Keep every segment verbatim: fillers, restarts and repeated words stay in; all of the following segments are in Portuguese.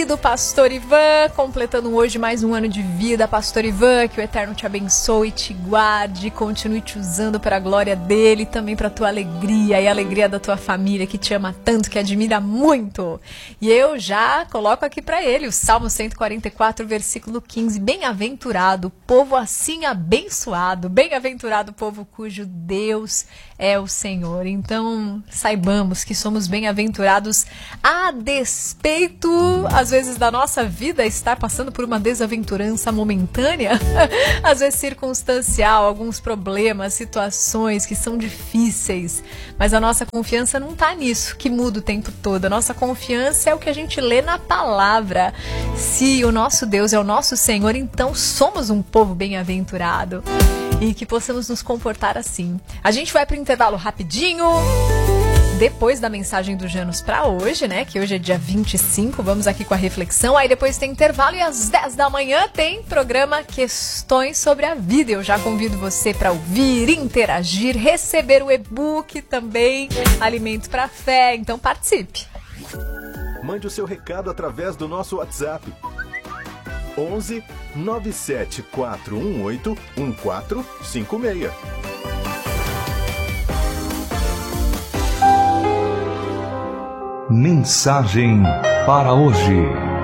querido Pastor Ivan, completando hoje mais um ano de vida. Pastor Ivan, que o Eterno te abençoe, te guarde, continue te usando para a glória dele e também para a tua alegria e a alegria da tua família, que te ama tanto, que admira muito. E eu já coloco aqui para ele o Salmo cento e quarenta e quatro, versículo quinze. Bem-aventurado o povo assim abençoado, bem-aventurado o povo cujo Deus é o Senhor. Então, saibamos que somos bem-aventurados a despeito, às vezes, da nossa vida estar passando por uma desaventurança momentânea, às vezes circunstancial, alguns problemas, situações que são difíceis, mas a nossa confiança não está nisso, que muda o tempo todo. A nossa confiança é o que a gente lê na palavra. Se o nosso Deus é o nosso Senhor, então somos um povo bem-aventurado. E que possamos nos comportar assim. A gente vai para o intervalo rapidinho, depois da mensagem do Janus para hoje, né? Que hoje é dia vinte e cinco, vamos aqui com a reflexão. Aí depois tem intervalo e às dez da manhã tem programa Questões sobre a Vida. Eu já convido você para ouvir, interagir, receber o e-book também, Alimento para a Fé. Então participe. Mande o seu recado através do nosso WhatsApp. onze nove sete quatro um oito um quatro cinco seis. Mensagem para hoje.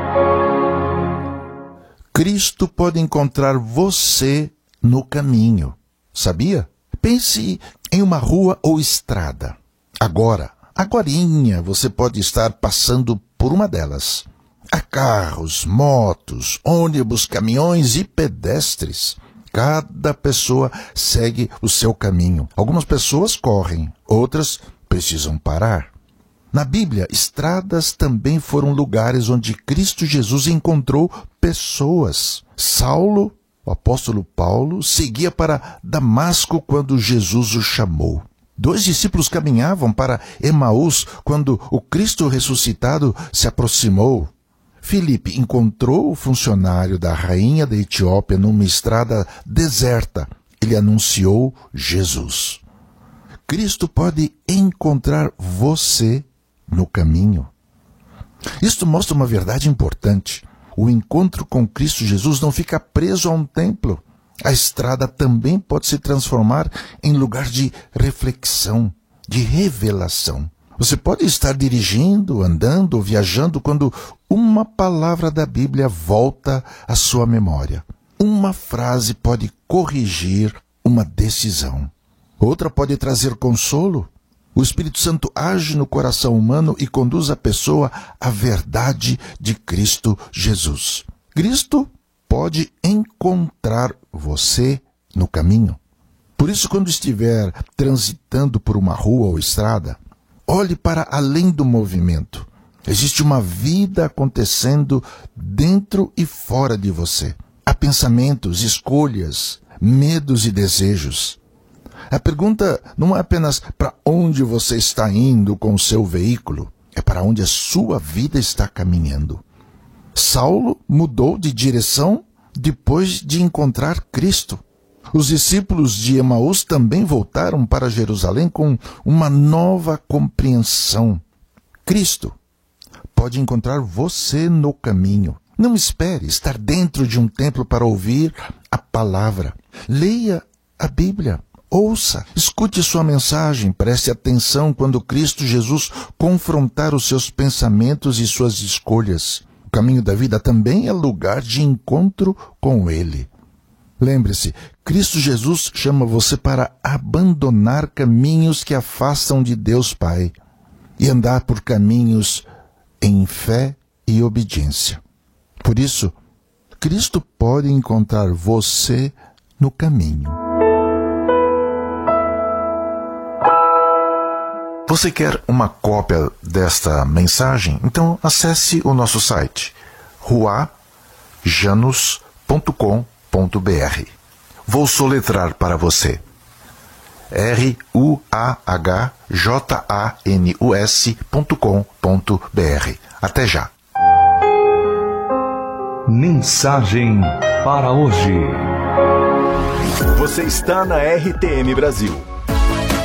Cristo pode encontrar você no caminho, sabia? Pense em uma rua ou estrada. Agora, agorinha, você pode estar passando por uma delas. Há carros, motos, ônibus, caminhões e pedestres. Cada pessoa segue o seu caminho. Algumas pessoas correm, outras precisam parar. Na Bíblia, estradas também foram lugares onde Cristo Jesus encontrou pessoas. Saulo, o apóstolo Paulo, seguia para Damasco quando Jesus o chamou. Dois discípulos caminhavam para Emaús quando o Cristo ressuscitado se aproximou. Filipe encontrou o funcionário da rainha da Etiópia numa estrada deserta. Ele anunciou Jesus. Cristo pode encontrar você no caminho. Isto mostra uma verdade importante. O encontro com Cristo Jesus não fica preso a um templo. A estrada também pode se transformar em lugar de reflexão, de revelação. Você pode estar dirigindo, andando ou viajando quando uma palavra da Bíblia volta à sua memória. Uma frase pode corrigir uma decisão. Outra pode trazer consolo. O Espírito Santo age no coração humano e conduz a pessoa à verdade de Cristo Jesus. Cristo pode encontrar você no caminho. Por isso, quando estiver transitando por uma rua ou estrada, olhe para além do movimento. Existe uma vida acontecendo dentro e fora de você. Há pensamentos, escolhas, medos e desejos. A pergunta não é apenas para onde você está indo com o seu veículo, é para onde a sua vida está caminhando. Saulo mudou de direção depois de encontrar Cristo. Os discípulos de Emaús também voltaram para Jerusalém com uma nova compreensão. Cristo pode encontrar você no caminho. Não espere estar dentro de um templo para ouvir a palavra. Leia a Bíblia. Ouça, escute sua mensagem, preste atenção quando Cristo Jesus confrontar os seus pensamentos e suas escolhas. O caminho da vida também é lugar de encontro com Ele. Lembre-se, Cristo Jesus chama você para abandonar caminhos que afastam de Deus Pai e andar por caminhos em fé e obediência. Por isso, Cristo pode encontrar você no caminho. Você quer uma cópia desta mensagem? Então acesse o nosso site rua janus ponto com ponto b r. Vou soletrar para você. R U A H J A N U S ponto com ponto b r. Até já. Mensagem para hoje. Você está na R T M Brasil.